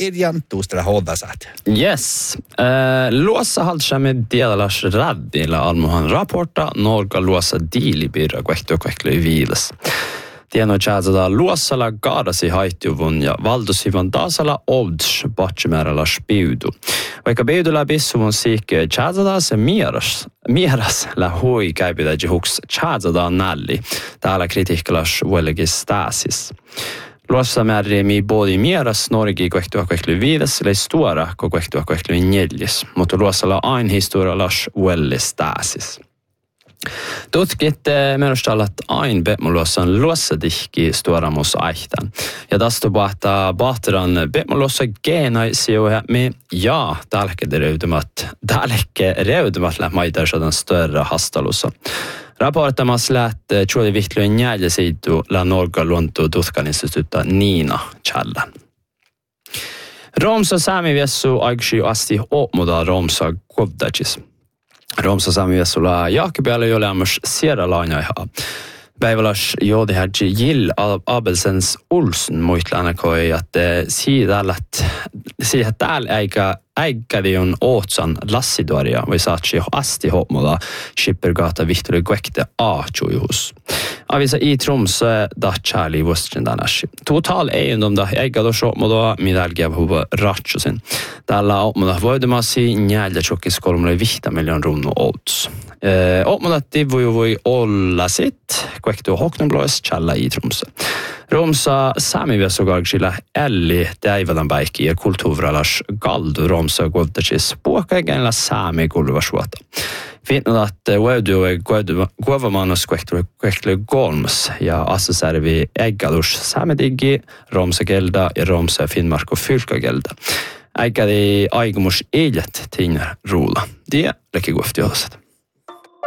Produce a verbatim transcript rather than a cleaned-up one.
Irjan tuustella holdasat. Yes. Uh, luossa haltsamme dialalas raddilla almuhan raporta Norga luossa diilibirra kuehtua kuehtua viilas. Tieno tjääzada luossalla gaadasi haitjuvun ja valdusivan taasalla odds batsimäärällä spiudu. Vaikka biudulla bissuvun siikki tjääzada se mieras, mieras lä hui käypidäji huks tjääzada nälli. Täällä kritiikkalas vuolegis stasis. Luossa määriimi både mieras norgi kuehtua kuehtua viides lei stora ko kuehtua kuehtua neljäs. Mutta luossalla ain historia las vuolegis stasis. Tutkit menostalla ain betmoluossan luossadihki stuoramus aihtan. Ja tästä bahtaa bahtran betmoluossa genaisio me ja tälke reudumat tälke reudumat lämmaidar sådan större hastalussa. Raportamas lät tjuoli vihtlyön jäljesiitu la Norga luonto tutkaninstituutta Niina Challan. Romsa saamiviessu aiksi asti opmuda Romsa kovdachis. Romsa saamiviessulla Jaakebialla ei ole ammas siedä lainaihaa. Päivälas joodi härgi Jill Abelsens Olsen muitlana koi, että siitä täällä eikä äikädi on ootsan lassiduaria, vai saatsi jo asti hoppmulla Skippergata Vihtori Gwekte A-tjujuhus. Avisa i Tromsø da kärli vuostrindanasi. Total eiendom da eikä dos hoppmulla midälgiä huva ratsusin. Tällä hoppmulla voidamasi njälja tjokkiskolmulle vihta miljoon runnu odds. Hoppmulla voi voi olla sitt, Gwekte Hoknenblås kärla i Tromsø. Romsa saamiviessugargsilla elli täivädan päikki ja kulttuuralas galdu Romsa kovdachis puhkaigänillä saami kulvasuota. Finna että ueudu ei kuovamannos kuehtelu kolmas ja assesärvi äggalus saamedigi, Romsa gelda ja Romsa Finnmark fylkagelda. Äggali aikomus eilet tinnar ruula. Det läkki kuofti osaset.